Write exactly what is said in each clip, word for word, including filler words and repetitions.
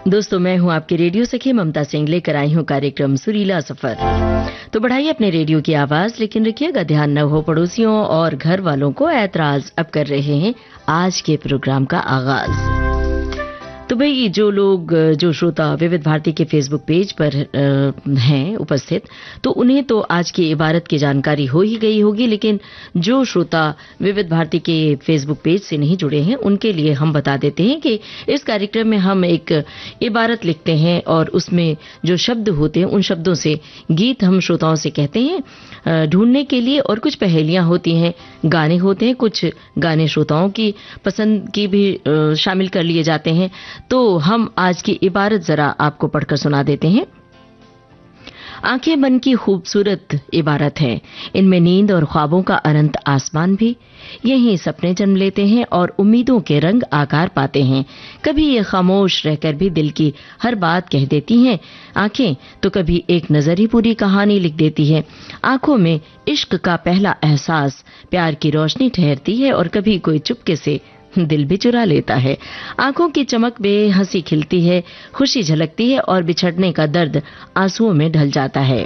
दोस्तों, मैं हूं आपके रेडियो सखी ममता सिंह, लेकर आई हूं कार्यक्रम सुरीला सफर। तो बढ़ाइए अपने रेडियो की आवाज, लेकिन रखिएगा ध्यान न हो पड़ोसियों और घर वालों को ऐतराज। अब कर रहे हैं आज के प्रोग्राम का आगाज। तो भाई, जो लोग जो श्रोता विविध भारती के फेसबुक पेज पर हैं उपस्थित, तो उन्हें तो आज की इबारत की जानकारी हो ही गई होगी, लेकिन जो श्रोता विविध भारती के फेसबुक पेज से नहीं जुड़े हैं, उनके लिए हम बता देते हैं कि इस कार्यक्रम में हम एक इबारत लिखते हैं और उसमें जो शब्द होते हैं, उन शब्दों से गीत हम श्रोताओं से कहते हैं ढूंढने के लिए, और कुछ पहेलियां होती हैं, गाने होते हैं, कुछ गाने श्रोताओं की पसंद की भी शामिल कर लिए जाते हैं। तो हम आज की इबारत जरा आपको पढ़कर सुना देते हैं। आंखें मन की खूबसूरत इबारत है, इनमें नींद और ख्वाबों का अनंत आसमान भी, यही सपने जन्म लेते हैं और उम्मीदों के रंग आकार पाते हैं। कभी ये खामोश रहकर भी दिल की हर बात कह देती हैं आंखें, तो कभी एक नजर ही पूरी कहानी लिख देती है। आंखों में इश्क का पहला एहसास प्यार की रोशनी ठहरती है, और कभी कोई चुपके से दिल भी चुरा लेता है। आंखों की चमक में हंसी खिलती है, खुशी झलकती है, और बिछड़ने का दर्द आंसुओं में ढल जाता है।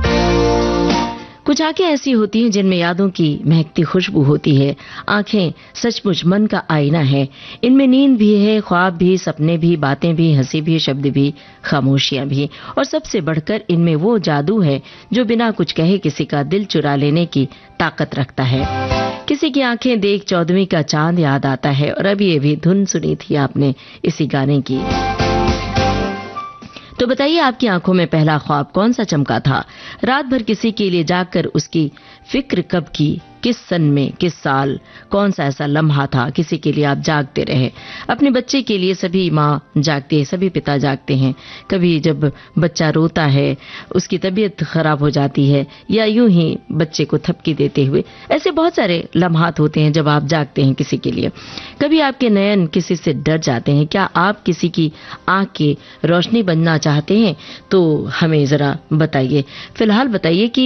कुछ आंखें ऐसी होती हैं जिनमें यादों की महकती खुशबू होती है। आंखें सचमुच मन का आईना है, इनमें नींद भी है, ख्वाब भी, सपने भी, बातें भी, हंसी भी, शब्द भी, खामोशियां भी, और सबसे बढ़कर इनमें वो जादू है जो बिना कुछ कहे किसी का दिल चुरा लेने की ताकत रखता है। किसी की आंखें देख चौदहवीं का चांद याद आता है, और अभी ये भी धुन सुनी थी आपने इसी गाने की। तो बताइए, आपकी आंखों में पहला ख्वाब कौन सा चमका था? रात भर किसी के लिए जागकर उसकी फिक्र कब की? किस सन में, किस साल, कौन सा ऐसा लम्हा था किसी के लिए आप जागते रहे? अपने बच्चे के लिए सभी माँ जागती है, सभी पिता जागते हैं। कभी जब बच्चा रोता है, उसकी तबीयत खराब हो जाती है, या यूं ही बच्चे को थपकी देते हुए, ऐसे बहुत सारे लम्हात होते हैं जब आप जागते हैं किसी के लिए। कभी आपके नयन किसी से डर जाते हैं। क्या आप किसी की आंख की रोशनी बनना चाहते हैं? तो हमें जरा बताइए। फिलहाल बताइए कि